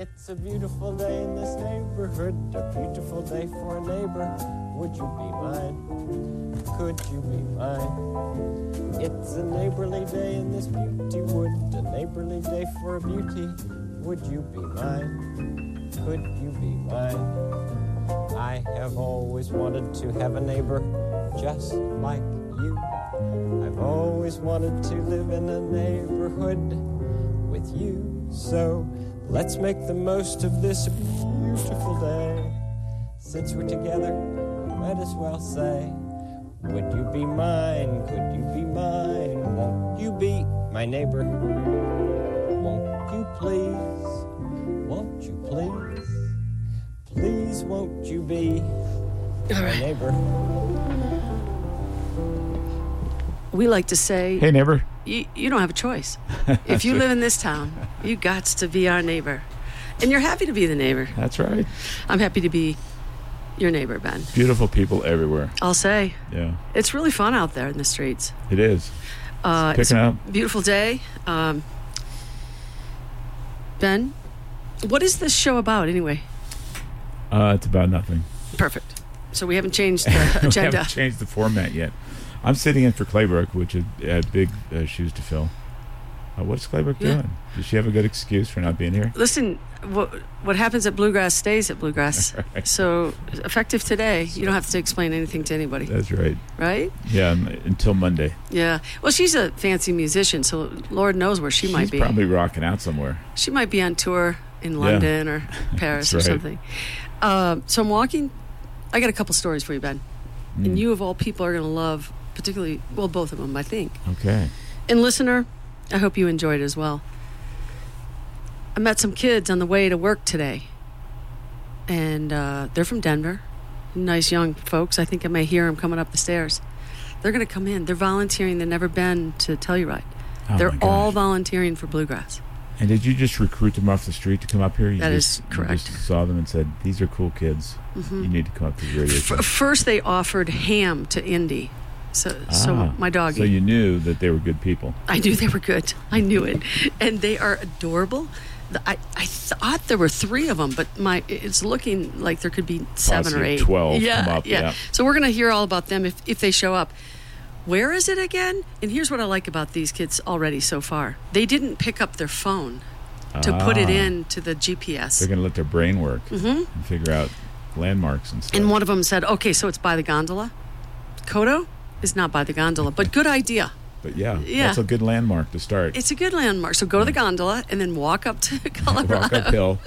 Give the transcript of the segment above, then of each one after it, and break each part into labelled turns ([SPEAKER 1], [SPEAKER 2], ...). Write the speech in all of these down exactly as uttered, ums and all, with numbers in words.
[SPEAKER 1] It's a beautiful day in this neighborhood, a beautiful day for a neighbor. Would you be mine? Could you be mine? It's a neighborly day in this beauty wood, a neighborly day for a beauty. Would you be mine? Could you be mine? I have always wanted to have a neighbor just like you. I've always wanted to live in a neighborhood with you. So let's make the most of this beautiful day. Since we're together, we might as well say, would you be mine? Could you be mine? Won't you be my neighbor? Won't you please? Won't you please? Please won't you be my right. neighbor?
[SPEAKER 2] We like to say,
[SPEAKER 3] hey, neighbor.
[SPEAKER 2] You, you don't have a choice. If you live in this town, you got to be our neighbor. And you're happy to be the neighbor.
[SPEAKER 3] That's right.
[SPEAKER 2] I'm happy to be your neighbor, Ben.
[SPEAKER 3] Beautiful people everywhere.
[SPEAKER 2] I'll say.
[SPEAKER 3] Yeah.
[SPEAKER 2] It's really fun out there in the streets.
[SPEAKER 3] It is.
[SPEAKER 2] Uh,
[SPEAKER 3] it's picking
[SPEAKER 2] it's
[SPEAKER 3] up.
[SPEAKER 2] A beautiful day. Um, Ben, what is this show about anyway?
[SPEAKER 3] Uh, it's about nothing.
[SPEAKER 2] Perfect. So we haven't changed the
[SPEAKER 3] we
[SPEAKER 2] agenda.
[SPEAKER 3] haven't changed the format yet. I'm sitting in for Claybrook, which had, had big uh, shoes to fill. Uh, what's Claybrook
[SPEAKER 2] yeah.
[SPEAKER 3] doing? Does she have a good excuse for not being here?
[SPEAKER 2] Listen, what what happens at Bluegrass stays at Bluegrass.
[SPEAKER 3] Right.
[SPEAKER 2] So effective today, you don't have to explain anything to anybody.
[SPEAKER 3] That's right.
[SPEAKER 2] Right?
[SPEAKER 3] Yeah, um, until Monday.
[SPEAKER 2] Yeah. Well, she's a fancy musician, so Lord knows where she
[SPEAKER 3] she's
[SPEAKER 2] might be.
[SPEAKER 3] Probably rocking out somewhere.
[SPEAKER 2] She might be on tour in London
[SPEAKER 3] yeah.
[SPEAKER 2] or Paris
[SPEAKER 3] right.
[SPEAKER 2] or something. Uh, so I'm walking. I got a couple stories for you, Ben. Mm. And you, of all people, are going to love, particularly, well, both of them, I think.
[SPEAKER 3] Okay.
[SPEAKER 2] And listener, I hope you enjoyed it as well. I met some kids on the way to work today. And uh, they're from Denver. Nice young folks. I think I may hear them coming up the stairs. They're going to come in. They're volunteering. They've never been to Telluride.
[SPEAKER 3] Oh
[SPEAKER 2] they're all volunteering for Bluegrass.
[SPEAKER 3] And did you just recruit them off the street to come up here? You
[SPEAKER 2] that
[SPEAKER 3] just,
[SPEAKER 2] is correct.
[SPEAKER 3] You just saw them and said, these are cool kids. Mm-hmm. You need to come up to the radio show.
[SPEAKER 2] F- first, they offered ham to Indy. So, ah, so my doggy.
[SPEAKER 3] So you knew that they were good people.
[SPEAKER 2] I knew they were good. I knew it. And they are adorable. I, I thought there were three of them, but my it's looking like there could be seven
[SPEAKER 3] Possibly
[SPEAKER 2] or eight.
[SPEAKER 3] twelve
[SPEAKER 2] yeah,
[SPEAKER 3] come up.
[SPEAKER 2] Yeah. yeah. So we're going to hear all about them if, if they show up. Where is it again? And here's what I like about these kids already so far. They didn't pick up their phone to
[SPEAKER 3] ah,
[SPEAKER 2] put it in to the G P S.
[SPEAKER 3] They're going to let their brain work
[SPEAKER 2] mm-hmm.
[SPEAKER 3] and figure out landmarks and stuff.
[SPEAKER 2] And one of them said, okay, so it's by the gondola. Kodo is not by the gondola, but good idea.
[SPEAKER 3] But yeah,
[SPEAKER 2] yeah,
[SPEAKER 3] that's a good landmark to start.
[SPEAKER 2] It's a good landmark. So go to the gondola and then walk up to Colorado.
[SPEAKER 3] Walk uphill.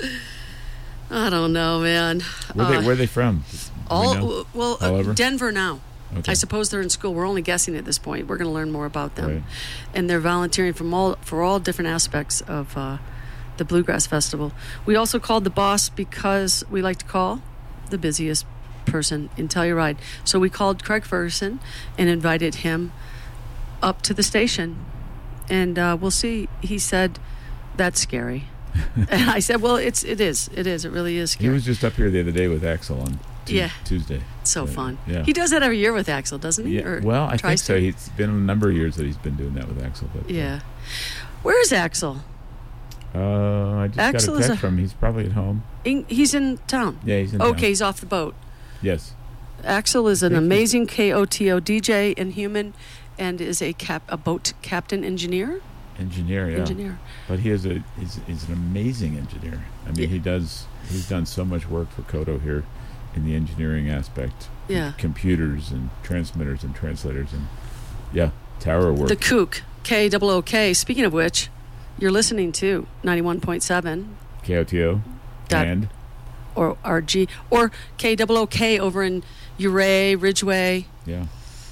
[SPEAKER 2] I don't know, man.
[SPEAKER 3] Where,
[SPEAKER 2] uh,
[SPEAKER 3] they, where are they from?
[SPEAKER 2] All
[SPEAKER 3] we know?
[SPEAKER 2] Well,
[SPEAKER 3] all
[SPEAKER 2] uh, Denver now.
[SPEAKER 3] Okay.
[SPEAKER 2] I suppose they're in school. We're only guessing at this point. We're going to learn more about them.
[SPEAKER 3] Right.
[SPEAKER 2] And they're volunteering from all for all different aspects of uh, the Bluegrass Festival. We also called the boss because we like to call the busiest person in Telluride. So we called Craig Ferguson and invited him up to the station. And uh, we'll see. He said, that's scary. And I said, well, it's, it is. It is. It really is scary.
[SPEAKER 3] He was just up here the other day with Axel on t-
[SPEAKER 2] yeah.
[SPEAKER 3] Tuesday.
[SPEAKER 2] So
[SPEAKER 3] right.
[SPEAKER 2] fun.
[SPEAKER 3] Yeah.
[SPEAKER 2] He does that every year with Axel, doesn't he?
[SPEAKER 3] Yeah.
[SPEAKER 2] Or
[SPEAKER 3] well, I think so.
[SPEAKER 2] to?
[SPEAKER 3] It's been a number of years that he's been doing that with Axel. But,
[SPEAKER 2] yeah. Uh, Where is Axel?
[SPEAKER 3] Uh, I just
[SPEAKER 2] Axel
[SPEAKER 3] got a text
[SPEAKER 2] a,
[SPEAKER 3] from him. He's probably at home.
[SPEAKER 2] In, he's in town.
[SPEAKER 3] Yeah, he's in
[SPEAKER 2] okay,
[SPEAKER 3] town.
[SPEAKER 2] he's off the boat.
[SPEAKER 3] Yes.
[SPEAKER 2] Axel is an amazing K O T O D J and human, and is a cap a boat captain engineer.
[SPEAKER 3] Engineer, yeah.
[SPEAKER 2] Engineer.
[SPEAKER 3] But he is a he's, he's an amazing engineer. I mean,
[SPEAKER 2] yeah.
[SPEAKER 3] he does he's done so much work for Kodo here in the engineering aspect.
[SPEAKER 2] Yeah.
[SPEAKER 3] Computers and transmitters and translators and yeah, tower work.
[SPEAKER 2] The Kook, K O O K. Speaking of which, you're listening to ninety-one point seven
[SPEAKER 3] K O T O and
[SPEAKER 2] or R G or K O O K over in Ouray, Ridgeway.
[SPEAKER 3] Yeah.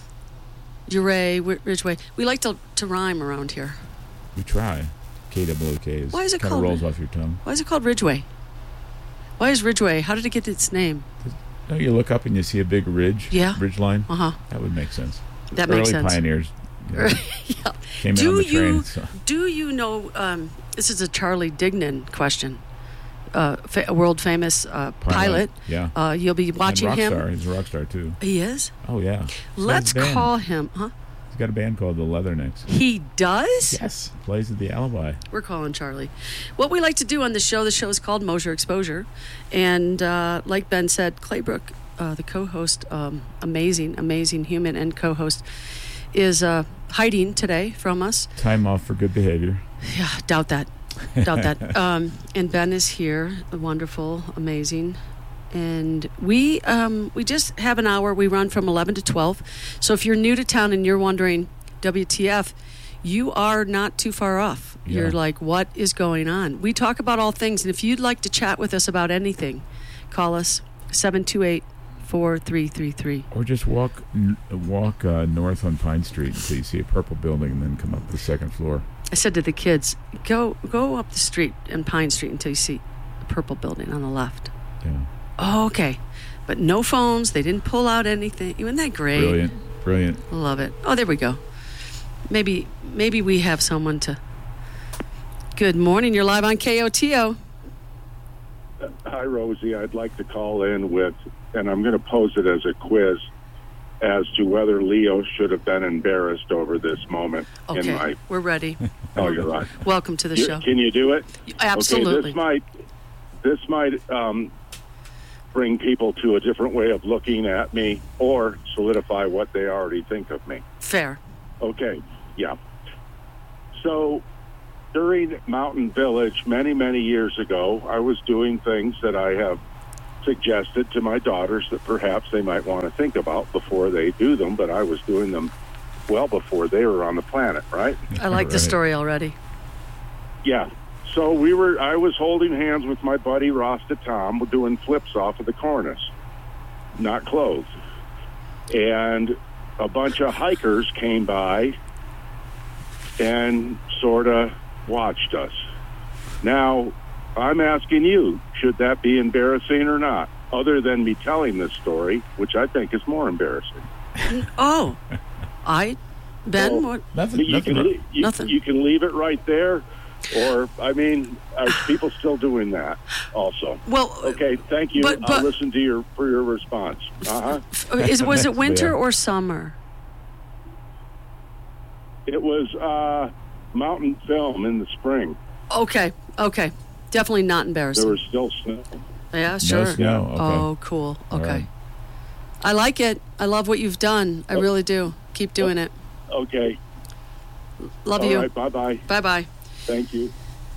[SPEAKER 2] Ouray, Ridgeway. We like to to rhyme around here.
[SPEAKER 3] We try. K O O K is
[SPEAKER 2] Why is it
[SPEAKER 3] kind
[SPEAKER 2] called?
[SPEAKER 3] of rolls off your tongue.
[SPEAKER 2] Why is it called Ridgeway? Why is Ridgeway? How did it get its name?
[SPEAKER 3] Don't you look up and you see a big ridge?
[SPEAKER 2] Yeah.
[SPEAKER 3] Ridge line?
[SPEAKER 2] Uh-huh.
[SPEAKER 3] That would make sense.
[SPEAKER 2] That
[SPEAKER 3] Early
[SPEAKER 2] makes sense.
[SPEAKER 3] pioneers. You know,
[SPEAKER 2] yeah.
[SPEAKER 3] came
[SPEAKER 2] do
[SPEAKER 3] in on the
[SPEAKER 2] you
[SPEAKER 3] train. So.
[SPEAKER 2] do you know? Um, this is a Charlie Dignan question. Uh, fa- a world famous uh, pilot.
[SPEAKER 3] Yeah.
[SPEAKER 2] Uh, you'll be watching
[SPEAKER 3] and rock
[SPEAKER 2] him.
[SPEAKER 3] Star. He's a rock star too.
[SPEAKER 2] He is.
[SPEAKER 3] Oh yeah. So
[SPEAKER 2] Let's
[SPEAKER 3] Ben.
[SPEAKER 2] call him. Huh?
[SPEAKER 3] He's He's got a band called the Leathernecks.
[SPEAKER 2] He does?
[SPEAKER 3] Yes. Plays at the Alibi.
[SPEAKER 2] We're calling Charlie. What we like to do on the show, the show is called Mosier Exposure. And uh, like Ben said, Claybrook, uh, the co-host, um, amazing, amazing human and co-host, is uh, hiding today from us.
[SPEAKER 3] Time off for good behavior.
[SPEAKER 2] Yeah, doubt that. Doubt that. Um, and Ben is here, wonderful, amazing. And we um, we just have an hour. We run from eleven to twelve. So if you're new to town and you're wondering, W T F, you are not too far off.
[SPEAKER 3] Yeah.
[SPEAKER 2] You're like, what is going on? We talk about all things. And if you'd like to chat with us about anything, call us seven two eight, four three three three.
[SPEAKER 3] Or just walk n- walk uh, north on Pine Street until you see a purple building and then come up the second floor.
[SPEAKER 2] I said to the kids, go go up the street on Pine Street until you see the purple building on the left.
[SPEAKER 3] Yeah.
[SPEAKER 2] Oh, okay. But no phones. They didn't pull out anything. Isn't that great?
[SPEAKER 3] Brilliant. Brilliant.
[SPEAKER 2] Love it. Oh, there we go. Maybe maybe we have someone to... Good morning. You're live on K O T O.
[SPEAKER 4] Hi, Rosie. I'd like to call in with, and I'm going to pose it as a quiz, as to whether Leo should have been embarrassed over this moment
[SPEAKER 2] Okay.
[SPEAKER 4] in my
[SPEAKER 2] We're ready.
[SPEAKER 4] Telluride.
[SPEAKER 2] Welcome to the
[SPEAKER 4] You-
[SPEAKER 2] show.
[SPEAKER 4] Can you do it?
[SPEAKER 2] Absolutely.
[SPEAKER 4] Okay, this might, this might um, bring people to a different way of looking at me or solidify what they already think of me.
[SPEAKER 2] Fair.
[SPEAKER 4] Okay, yeah. So during Mountain Village many, many years ago, I was doing things that I have suggested to my daughters that perhaps they might want to think about before they do them, but I was doing them well before they were on the planet, right?
[SPEAKER 2] I like the
[SPEAKER 3] Right.
[SPEAKER 2] story already.
[SPEAKER 4] Yeah. So we were, I was holding hands with my buddy Rasta Tom. We're doing flips off of the cornice, not clothed. And a bunch of hikers came by and sort of watched us. Now, I'm asking you, should that be embarrassing or not? Other than me telling this story, which I think is more embarrassing.
[SPEAKER 2] Oh. I... Ben,
[SPEAKER 4] Well,
[SPEAKER 2] what?
[SPEAKER 3] Nothing.
[SPEAKER 4] You
[SPEAKER 3] nothing
[SPEAKER 4] can,
[SPEAKER 3] wrong.
[SPEAKER 4] le- you,
[SPEAKER 2] Nothing.
[SPEAKER 4] you can leave it right there, or, I mean, are people still doing that also?
[SPEAKER 2] Well,
[SPEAKER 4] Okay, thank you.
[SPEAKER 2] But- but-
[SPEAKER 4] I'll listen to your for your response. Uh-huh.
[SPEAKER 2] is, was it winter
[SPEAKER 3] Yeah.
[SPEAKER 2] or summer?
[SPEAKER 4] It was uh, mountain film in the spring.
[SPEAKER 2] Okay. Okay. Definitely not embarrassing.
[SPEAKER 4] There was still snow.
[SPEAKER 2] Yeah, sure.
[SPEAKER 3] No snow. Okay.
[SPEAKER 2] Oh, cool.
[SPEAKER 3] All
[SPEAKER 2] Okay.
[SPEAKER 3] right.
[SPEAKER 2] I like it. I love what you've done. I really do. Keep doing it.
[SPEAKER 4] Okay.
[SPEAKER 2] Love
[SPEAKER 4] All
[SPEAKER 2] you.
[SPEAKER 4] right, bye-bye.
[SPEAKER 2] Bye-bye.
[SPEAKER 4] Thank you.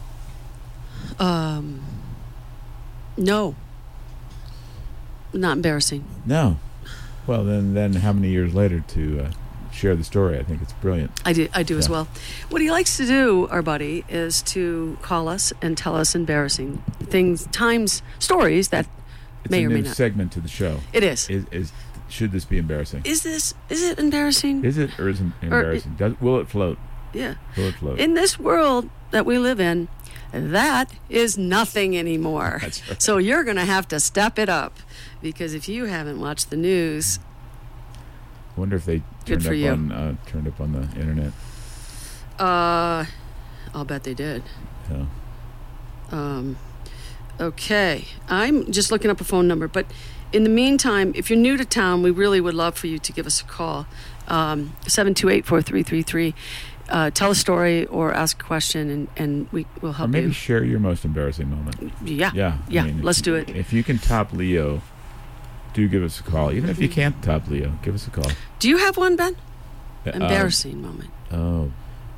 [SPEAKER 2] Um, no. Not embarrassing.
[SPEAKER 3] No. Well, then, then how many years later to uh, share the story? I think it's brilliant.
[SPEAKER 2] I do, I do as
[SPEAKER 3] Yeah.
[SPEAKER 2] well. What he likes to do, our buddy, is to call us and tell us embarrassing things, times, stories that
[SPEAKER 3] It's
[SPEAKER 2] may
[SPEAKER 3] a
[SPEAKER 2] or
[SPEAKER 3] new
[SPEAKER 2] may not.
[SPEAKER 3] segment to the show.
[SPEAKER 2] It is.
[SPEAKER 3] Is, is should this be embarrassing?
[SPEAKER 2] Is this, is it embarrassing?
[SPEAKER 3] Is it or isn't it embarrassing? Does, will it float?
[SPEAKER 2] Yeah.
[SPEAKER 3] Will it float?
[SPEAKER 2] In this world that we live in, that is nothing anymore.
[SPEAKER 3] That's right.
[SPEAKER 2] So you're going to have to step it up, because if you haven't watched the news,
[SPEAKER 3] Wonder if they
[SPEAKER 2] Good
[SPEAKER 3] turned
[SPEAKER 2] for
[SPEAKER 3] up
[SPEAKER 2] you.
[SPEAKER 3] on uh, turned up on the internet.
[SPEAKER 2] uh, I'll bet they did.
[SPEAKER 3] So.
[SPEAKER 2] Um, okay, I'm just looking up a phone number, but in the meantime, if you're new to town, we really would love for you to give us a call, um, seven two eight, four three three three. Uh, tell a story or ask a question, and, and we will
[SPEAKER 3] Or
[SPEAKER 2] help
[SPEAKER 3] maybe
[SPEAKER 2] you.
[SPEAKER 3] share your most embarrassing moment.
[SPEAKER 2] Yeah,
[SPEAKER 3] Yeah. I
[SPEAKER 2] yeah,
[SPEAKER 3] mean,
[SPEAKER 2] let's
[SPEAKER 3] if-
[SPEAKER 2] do it.
[SPEAKER 3] If you can top Leo, do give us a call. Even if you can't top Leo, give us a call.
[SPEAKER 2] Do you have one, Ben?
[SPEAKER 3] Uh,
[SPEAKER 2] Embarrassing moment.
[SPEAKER 3] Oh.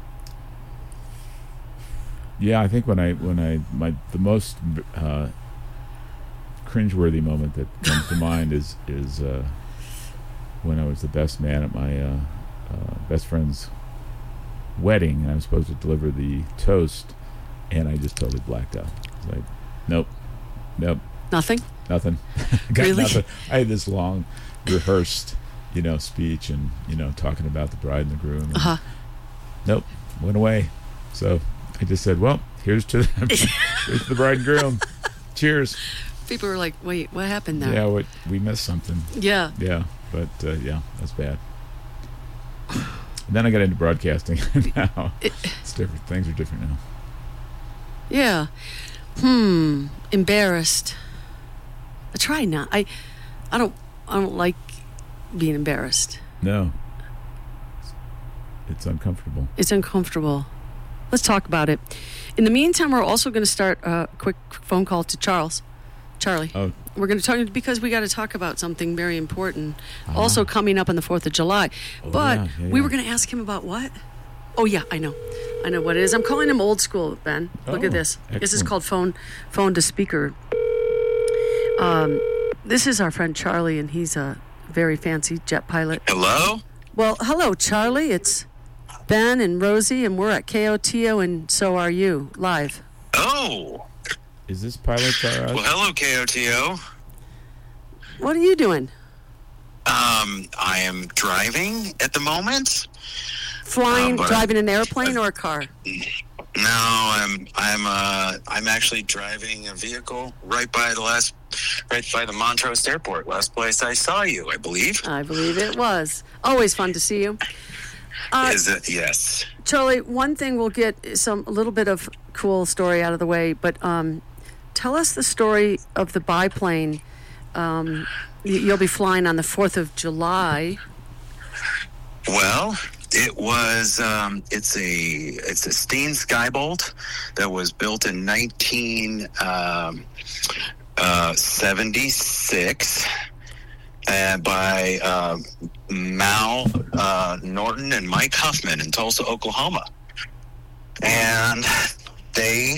[SPEAKER 3] Yeah, I think when I when I my the most uh, cringeworthy moment that comes to mind is is uh, when I was the best man at my uh, uh, best friend's wedding, and I was supposed to deliver the toast, and I just totally blacked out. It's like, nope, nope,
[SPEAKER 2] Nothing?
[SPEAKER 3] nothing. Got
[SPEAKER 2] Really?
[SPEAKER 3] nothing. I had this long rehearsed, you know, speech, and you know, talking about the bride and the groom. And
[SPEAKER 2] Uh-huh.
[SPEAKER 3] Nope, went away. So I just said, well, here's to the, here's to the bride and groom. Cheers.
[SPEAKER 2] People were like, wait, what happened there?
[SPEAKER 3] Yeah, what, we missed something.
[SPEAKER 2] Yeah.
[SPEAKER 3] Yeah, but uh, yeah, that's bad. And then I got into broadcasting. Now it's different. Things are different now.
[SPEAKER 2] Yeah. Hmm. Embarrassed. I try not. I I don't I don't like being embarrassed.
[SPEAKER 3] No. it's uncomfortable.
[SPEAKER 2] It's uncomfortable. Let's talk about it. In the meantime, we're also going to start a quick phone call to Charles. Charlie.
[SPEAKER 3] Oh,
[SPEAKER 2] We're going to talk because we got to talk about something very important.
[SPEAKER 3] Uh-huh.
[SPEAKER 2] Also coming up on the fourth of July.
[SPEAKER 3] Oh,
[SPEAKER 2] but
[SPEAKER 3] yeah, yeah,
[SPEAKER 2] we
[SPEAKER 3] yeah.
[SPEAKER 2] were going to ask him about what? Oh yeah, I know. I know what it is. I'm calling him old school, Ben. Look
[SPEAKER 3] Oh,
[SPEAKER 2] at this. This is
[SPEAKER 3] excellent.
[SPEAKER 2] called phone phone to speaker. Um, this is our friend Charlie, and he's a very fancy jet pilot.
[SPEAKER 5] Hello?
[SPEAKER 2] Well, hello, Charlie. It's Ben and Rosie, and we're at K O T O, and so are you, live.
[SPEAKER 5] Oh.
[SPEAKER 3] Is this pilot car out?
[SPEAKER 5] Well, hello, K O T O.
[SPEAKER 2] What are you doing?
[SPEAKER 5] Um, I am driving at the moment.
[SPEAKER 2] Flying,
[SPEAKER 5] Uh, but-
[SPEAKER 2] driving an airplane or a car?
[SPEAKER 5] No, I'm I'm uh I'm actually driving a vehicle right by the last right by the Montrose Airport, last place I saw you, I believe.
[SPEAKER 2] I believe it was. Always fun to see you. Uh,
[SPEAKER 5] Is it? Yes.
[SPEAKER 2] Charlie, one thing we'll get some a little bit of cool story out of the way, but um, tell us the story of the biplane. Um, y- you'll be flying on the fourth of July.
[SPEAKER 5] Well, it was um it's a it's a Steen Skybolt that was built in nineteen um uh seventy-six uh, by uh, Mal uh, Norton and Mike Huffman in Tulsa, Oklahoma. And they,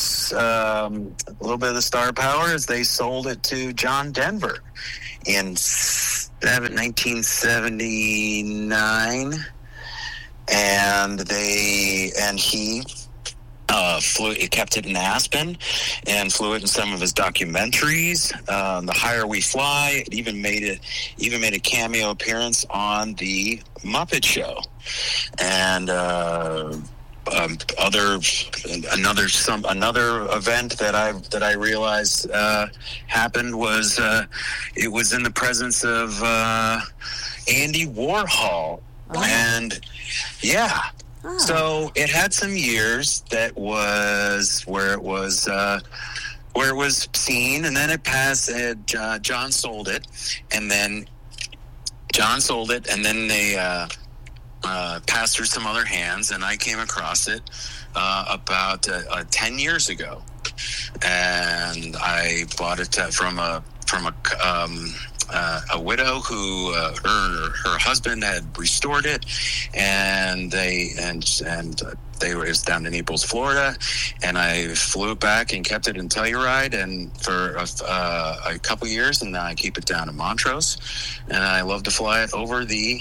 [SPEAKER 5] um, a little bit of the star power is they sold it to John Denver in nineteen seventy-nine. And they, and he uh, flew, he kept it in Aspen and flew it in some of his documentaries. Um, The Higher We Fly, it even made it, even made a cameo appearance on the Muppet Show. And, uh, um, other, another, some, another event that I, that I realized, uh, happened was, uh, it was in the presence of, uh, Andy Warhol.
[SPEAKER 2] Oh.
[SPEAKER 5] And yeah,
[SPEAKER 2] Ah.
[SPEAKER 5] so it had some years that was where it was uh, where it was seen, and then it passed. Uh, John, John sold it, and then John sold it, and then they uh, uh, passed through some other hands, and I came across it uh, about uh, uh, ten years ago, and I bought it uh, from a from a. Um, Uh, a widow who uh, her her husband had restored it, and they and and they were it was down in Naples, Florida, and I flew it back and kept it in Telluride, and for a, uh, a couple years, and now I keep it down in Montrose, and I love to fly it over the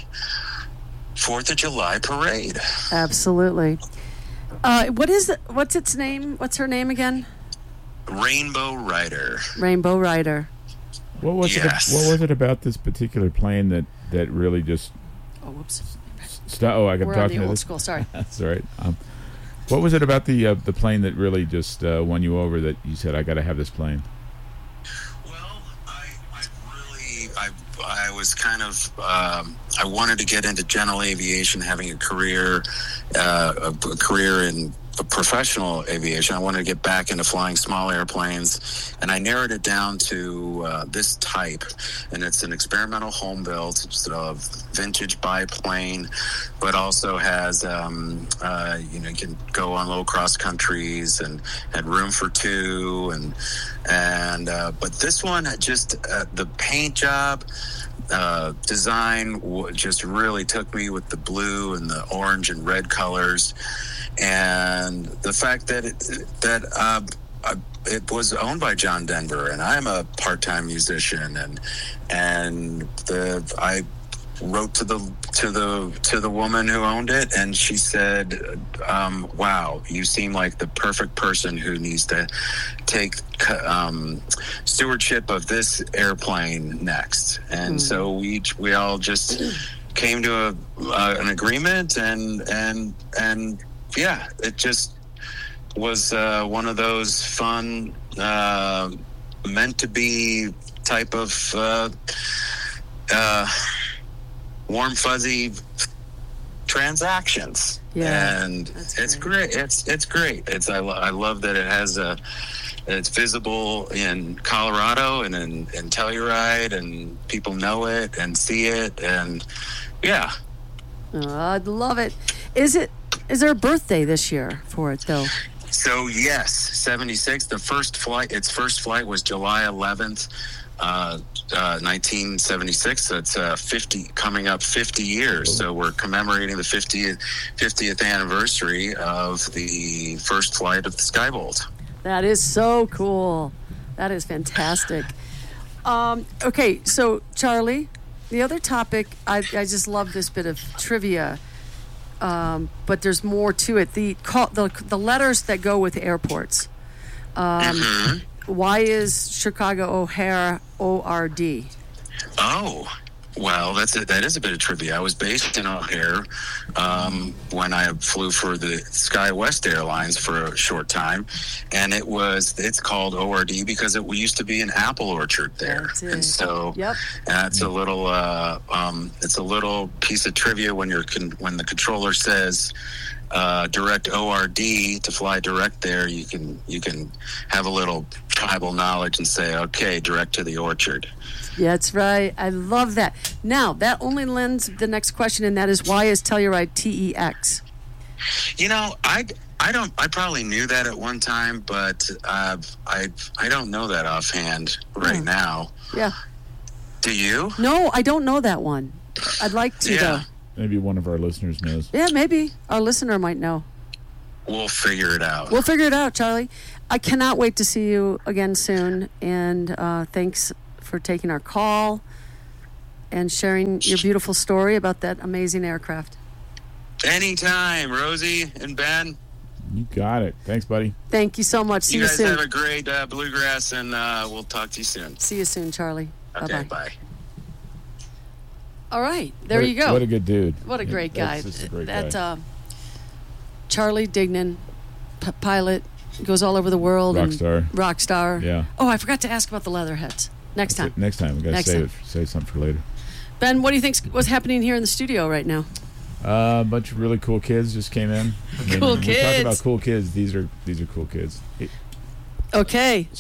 [SPEAKER 5] Fourth of July parade.
[SPEAKER 2] Absolutely. Uh, what is it? What's its name? What's her name again?
[SPEAKER 5] Rainbow Rider.
[SPEAKER 2] Rainbow Rider.
[SPEAKER 3] What was
[SPEAKER 5] Yes.
[SPEAKER 3] it? What was it about this particular plane that, that really just
[SPEAKER 2] Oh, whoops.
[SPEAKER 3] st- Oh, I got
[SPEAKER 2] We're on
[SPEAKER 3] talking
[SPEAKER 2] the
[SPEAKER 3] to
[SPEAKER 2] old
[SPEAKER 3] this.
[SPEAKER 2] school. Sorry.
[SPEAKER 3] That's all right. Um, what was it about the uh, the plane that really just uh, won you over? That you said, I got to have this plane.
[SPEAKER 5] Well, I, I really, I, I was kind of, um, I wanted to get into general aviation, having a career, uh, a, a career in professional aviation. I wanted to get back into flying small airplanes, and I narrowed it down to uh, this type, and it's an experimental home built uh, vintage biplane, but also has, um, uh, you know, you can go on low cross countries and had room for two, and and uh, but this one had just uh, the paint job. Uh, design w- just really took me with the blue and the orange and red colors, and the fact that it, that uh, I, it was owned by John Denver, and I'm a part-time musician, and and the I wrote to the to the to the woman who owned it, and she said, um, "Wow, you seem like the perfect person who needs to take um, stewardship of this airplane next." And mm. so we we all just came to a uh, an agreement, and and and yeah, it just was uh, one of those fun, uh, meant to be type of. Uh, uh, warm fuzzy transactions.
[SPEAKER 2] Yeah,
[SPEAKER 5] and it's great. great it's it's great it's I, lo- I love that it has a it's visible in Colorado and in, in Telluride, and people know it and see it, and yeah.
[SPEAKER 2] Oh, I'd love it. Is it? Is there a birthday this year for it though?
[SPEAKER 5] So yes, seventy-six. The first flight, its first flight was July eleventh, uh, uh, nineteen seventy-six. So it's uh, fifty, coming up fifty years. So we're commemorating the fiftieth, fiftieth anniversary of the first flight of the Skybolt.
[SPEAKER 2] That is so cool. That is fantastic. Um, okay, so Charlie, the other topic, I, I just love this bit of trivia. Um, but there's more to it. The, call, the the letters that go with airports. Um,
[SPEAKER 5] Mm-hmm.
[SPEAKER 2] Why is Chicago O'Hare O R D?
[SPEAKER 5] Oh, well, that's a, that is a bit of trivia. I was based in O'Hare um, when I flew for the SkyWest Airlines for a short time, and it was it's called O R D because it used to be an apple orchard there,
[SPEAKER 2] That's it.
[SPEAKER 5] and so
[SPEAKER 2] Yep.
[SPEAKER 5] that's a little uh, um, it's a little piece of trivia when you're con- when the controller says. Uh, direct O R D to fly direct there, you can you can have a little tribal knowledge and say, okay, direct to the orchard.
[SPEAKER 2] Yeah, that's right. I love that. Now, that only lends the next question, and that is, why is Telluride T E X?
[SPEAKER 5] You know, I I don't I probably knew that at one time, but uh, I I don't know that offhand right
[SPEAKER 2] Hmm.
[SPEAKER 5] now.
[SPEAKER 2] Yeah.
[SPEAKER 5] Do you?
[SPEAKER 2] No, I don't know that one. I'd like to,
[SPEAKER 5] Yeah.
[SPEAKER 2] though.
[SPEAKER 3] Maybe one of our listeners knows.
[SPEAKER 2] Yeah, maybe. Our listener might know.
[SPEAKER 5] We'll figure it out.
[SPEAKER 2] We'll figure it out, Charlie. I cannot wait to see you again soon. And uh, thanks for taking our call and sharing your beautiful story about that amazing aircraft.
[SPEAKER 5] Anytime, Rosie and Ben.
[SPEAKER 3] You got it. Thanks, buddy.
[SPEAKER 2] Thank you so much. See
[SPEAKER 5] You
[SPEAKER 2] you
[SPEAKER 5] guys
[SPEAKER 2] soon.
[SPEAKER 5] have a great uh, bluegrass, and uh, we'll talk to you soon.
[SPEAKER 2] See you soon, Charlie.
[SPEAKER 5] Okay,
[SPEAKER 2] Bye-bye.
[SPEAKER 5] bye.
[SPEAKER 2] All right. There
[SPEAKER 3] What a-
[SPEAKER 2] you go.
[SPEAKER 3] What a good dude.
[SPEAKER 2] What a great guy.
[SPEAKER 3] That's just a great
[SPEAKER 2] that
[SPEAKER 3] guy.
[SPEAKER 2] Uh, Charlie Dignan, p- pilot, goes all over the world.
[SPEAKER 3] Rock
[SPEAKER 2] and
[SPEAKER 3] star.
[SPEAKER 2] Rock star.
[SPEAKER 3] Yeah.
[SPEAKER 2] Oh, I forgot to ask about the Leatherheads. Next time.
[SPEAKER 3] Next time. We got to
[SPEAKER 2] Next
[SPEAKER 3] save
[SPEAKER 2] time.
[SPEAKER 3] it. Save something for later.
[SPEAKER 2] Ben, what do you think's what's happening here in the studio right now?
[SPEAKER 3] Uh, a bunch of really cool kids just came in. I mean,
[SPEAKER 2] Cool
[SPEAKER 3] when we talk
[SPEAKER 2] kids.
[SPEAKER 3] about cool kids. These are these are cool kids. Hey,
[SPEAKER 2] Okay.